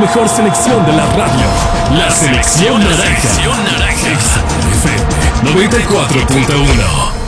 mejor selección de la radio. La Selección Naranja. Exa FM 94.1.